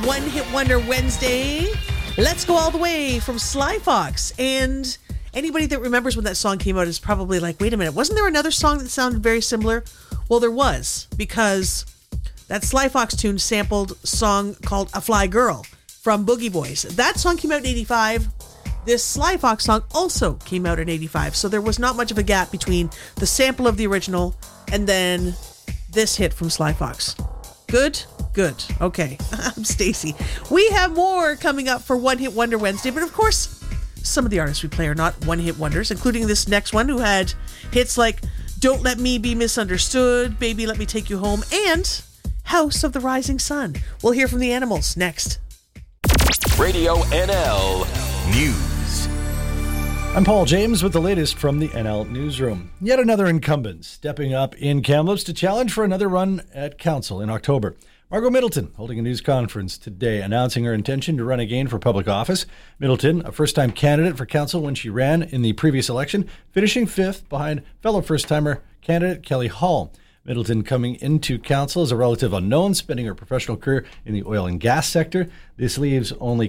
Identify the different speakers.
Speaker 1: One Hit Wonder Wednesday. Let's go all the way from Sly Fox. And anybody that remembers when that song came out is probably like, wait a minute, wasn't there another song that sounded very similar? Well, there was, because that Sly Fox tune sampled a song called A Fly Girl from Boogie Boys. That song came out in 85. This Sly Fox song also came out in 85. So there was not much of a gap between the sample of the original and then this hit from Sly Fox. Good? Good. Okay. I'm Stacey. We have more coming up for One Hit Wonder Wednesday, but of course, some of the artists we play are not one-hit wonders, including this next one who had hits like Don't Let Me Be Misunderstood, Baby Let Me Take You Home, and House of the Rising Sun. We'll hear from the Animals next.
Speaker 2: Radio NL News.
Speaker 3: I'm Paul James with the latest from the NL Newsroom. Yet another incumbent stepping up in Kamloops to challenge for another run at council in October. Margot Middleton holding a news conference today announcing her intention to run again for public office. Middleton, a first-time candidate for council when she ran in the previous election, finishing fifth behind fellow first-timer candidate Kelly Hall. Middleton coming into council as a relative unknown, spending her professional career in the oil and gas sector. This leaves only